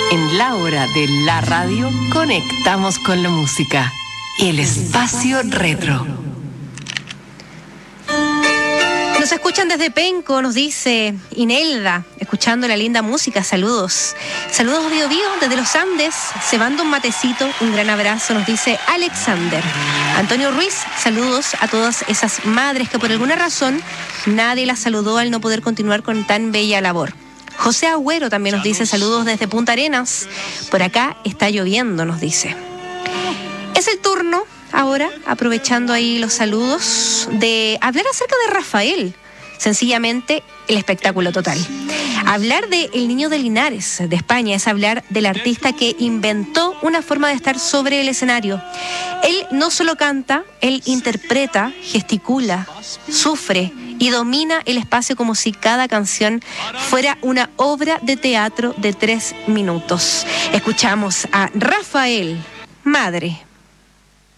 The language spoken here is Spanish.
En la hora de la radio conectamos con la música. El espacio retro. Nos escuchan desde Penco, nos dice Inelda, escuchando la linda música. Saludos. Saludos Bio Bio desde los Andes, cebando un matecito, un gran abrazo, nos dice Alexander. Antonio Ruiz, saludos a todas esas madres que por alguna razón nadie las saludó al no poder continuar con tan bella labor. José Agüero también nos dice saludos desde Punta Arenas. Por acá está lloviendo, nos dice. Es el turno ahora, aprovechando ahí los saludos, de hablar acerca de Rafael. Sencillamente, el espectáculo total. Hablar de El Niño de Linares, de España, es hablar del artista que inventó una forma de estar sobre el escenario. Él no solo canta, él interpreta, gesticula, sufre y domina el espacio como si cada canción fuera una obra de teatro de 3 minutos. Escuchamos a Rafael, Madre.